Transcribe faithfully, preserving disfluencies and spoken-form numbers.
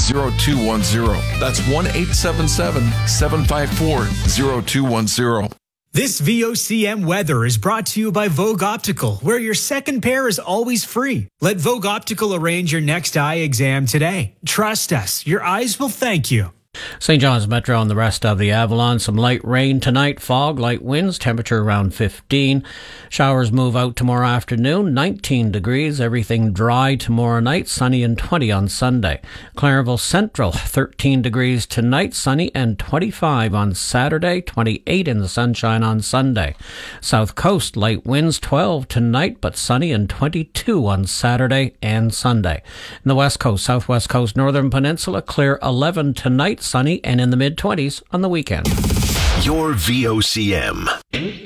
zero two one zero. That's one eight seven seven, seven five four, zero two one zero. This V O C M weather is brought to you by Vogue Optical, where your second pair is always free. Let Vogue Optical arrange your next eye exam today. Trust us, your eyes will thank you. Saint John's Metro and the rest of the Avalon. Some light rain tonight, fog, light winds, temperature around fifteen. Showers move out tomorrow afternoon, nineteen degrees. Everything dry tomorrow night, sunny and twenty on Sunday. Clarenville Central, thirteen degrees tonight, sunny and twenty-five on Saturday, twenty-eight in the sunshine on Sunday. South Coast, light winds, twelve tonight, but sunny and twenty-two on Saturday and Sunday. In the West Coast, Southwest Coast, Northern Peninsula, clear eleven tonight, sunny and in the mid-twenties on the weekend. Your V O C M.